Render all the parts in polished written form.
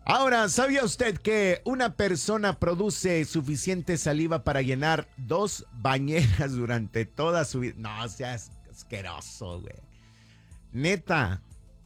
Ahora, ¿sabía usted que una persona produce suficiente saliva para llenar 2 bañeras durante toda su vida? No, seas asqueroso, güey. Neta.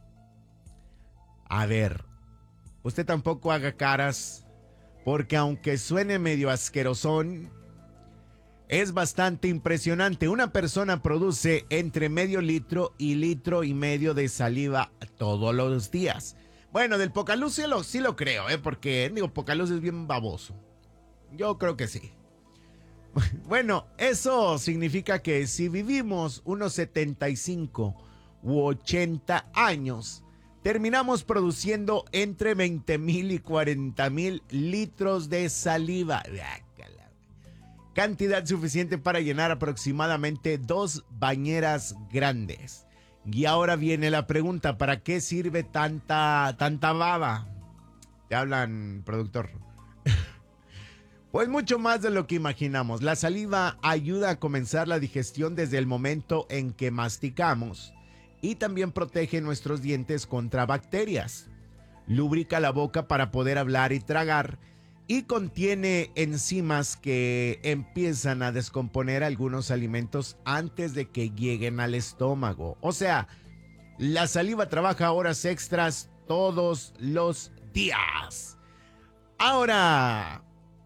A ver, usted tampoco haga caras, porque aunque suene medio asquerosón, es bastante impresionante. Una persona produce entre medio litro y litro y medio de saliva todos los días. Bueno, del Pocaluz sí lo creo, porque digo, Pocaluz es bien baboso. Yo creo que sí. Bueno, eso significa que si vivimos unos 75 u 80 años, terminamos produciendo entre 20,000 y 40,000 litros de saliva. Cantidad suficiente para llenar aproximadamente 2 bañeras grandes. Y ahora viene la pregunta, ¿para qué sirve tanta baba? Te hablan, productor. Pues mucho más de lo que imaginamos. La saliva ayuda a comenzar la digestión desde el momento en que masticamos y también protege nuestros dientes contra bacterias. Lubrica la boca para poder hablar y tragar y contiene enzimas que empiezan a descomponer algunos alimentos antes de que lleguen al estómago. O sea, la saliva trabaja horas extras todos los días. Ahora,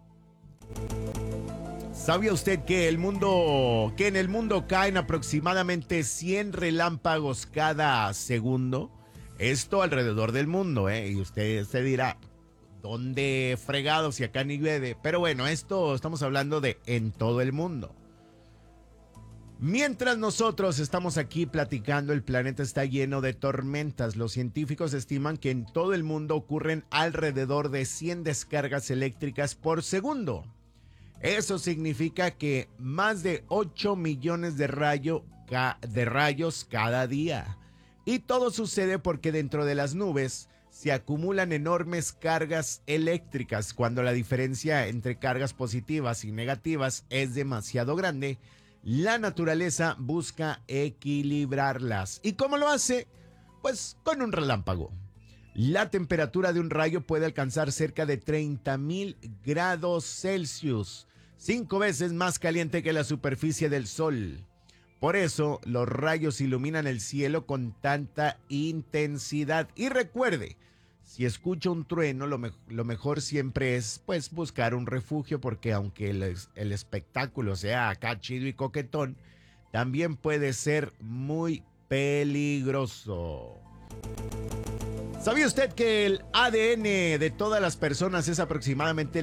¿sabía usted que en el mundo caen aproximadamente 100 relámpagos cada segundo? Esto alrededor del mundo, Y usted se dirá, ¿dónde fregados si acá ni llueve? Pero bueno, esto estamos hablando de en todo el mundo. Mientras nosotros estamos aquí platicando, el planeta está lleno de tormentas. Los científicos estiman que en todo el mundo ocurren alrededor de 100 descargas eléctricas por segundo. Eso significa que más de 8 millones de rayos cada día. Y todo sucede porque dentro de las nubes se acumulan enormes cargas eléctricas. Cuando la diferencia entre cargas positivas y negativas es demasiado grande, la naturaleza busca equilibrarlas. ¿Y cómo lo hace? Pues con un relámpago. La temperatura de un rayo puede alcanzar cerca de 30,000 grados Celsius, 5 veces más caliente que la superficie del Sol. Por eso los rayos iluminan el cielo con tanta intensidad. Y recuerde, si escucha un trueno, lo mejor siempre es pues buscar un refugio, porque aunque el espectáculo sea acá chido y coquetón, también puede ser muy peligroso. ¿Sabía usted que el ADN de todas las personas es aproximadamente el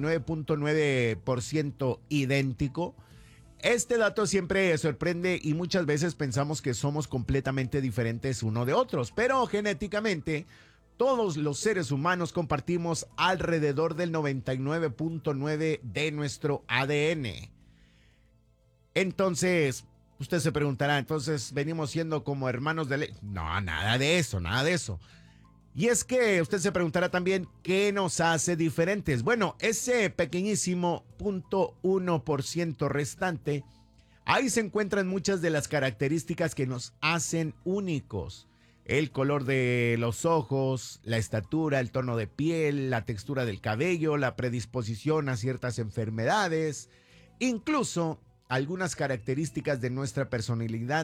99.9% idéntico? Este dato siempre sorprende y muchas veces pensamos que somos completamente diferentes uno de otros, pero genéticamente todos los seres humanos compartimos alrededor del 99.9% de nuestro ADN. Entonces, usted se preguntará, entonces venimos siendo como hermanos de leche. No, nada de eso, nada de eso. Y es que usted se preguntará también, ¿qué nos hace diferentes? Bueno, ese pequeñísimo 0.1% restante, ahí se encuentran muchas de las características que nos hacen únicos. El color de los ojos, la estatura, el tono de piel, la textura del cabello, la predisposición a ciertas enfermedades, incluso algunas características de nuestra personalidad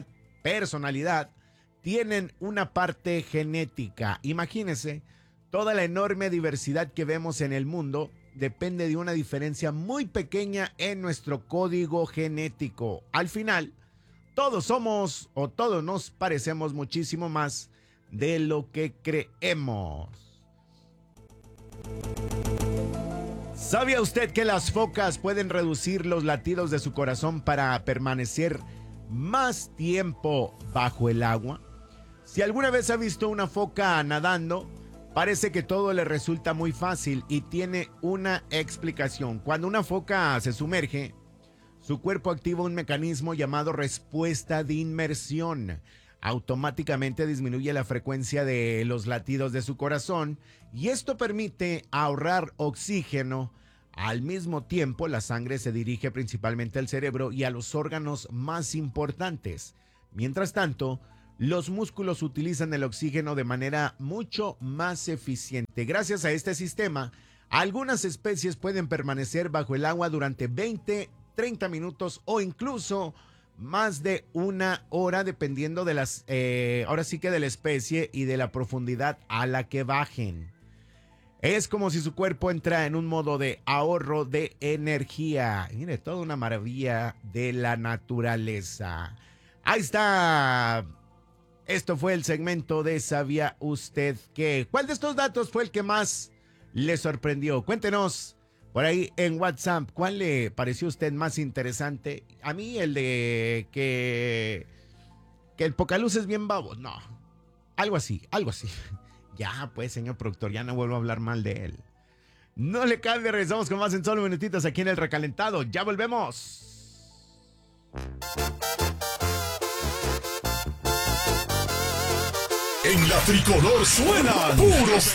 tienen una parte genética. Imagínense, toda la enorme diversidad que vemos en el mundo depende de una diferencia muy pequeña en nuestro código genético. Al final, todos somos o todos nos parecemos muchísimo más de lo que creemos. ¿Sabía usted que las focas pueden reducir los latidos de su corazón para permanecer más tiempo bajo el agua? Si alguna vez ha visto una foca nadando, parece que todo le resulta muy fácil y tiene una explicación. Cuando una foca se sumerge, su cuerpo activa un mecanismo llamado respuesta de inmersión. Automáticamente disminuye la frecuencia de los latidos de su corazón y esto permite ahorrar oxígeno. Al mismo tiempo, la sangre se dirige principalmente al cerebro y a los órganos más importantes. Mientras tanto, los músculos utilizan el oxígeno de manera mucho más eficiente. Gracias a este sistema, algunas especies pueden permanecer bajo el agua durante 20, 30 minutos o incluso más de una hora, dependiendo de ahora sí que de la especie y de la profundidad a la que bajen. Es como si su cuerpo entra en un modo de ahorro de energía. Mire, toda una maravilla de la naturaleza. Ahí está. Esto fue el segmento de ¿Sabía usted qué? ¿Cuál de estos datos fue el que más le sorprendió? Cuéntenos por ahí en WhatsApp. ¿Cuál le pareció a usted más interesante? A mí el de que el Pocaluz es bien babo. No, algo así, algo así. Ya, pues, señor productor, ya no vuelvo a hablar mal de él. No le cambie, regresamos con más en solo minutitos aquí en El Recalentado. Ya volvemos. En la tricolor suenan puros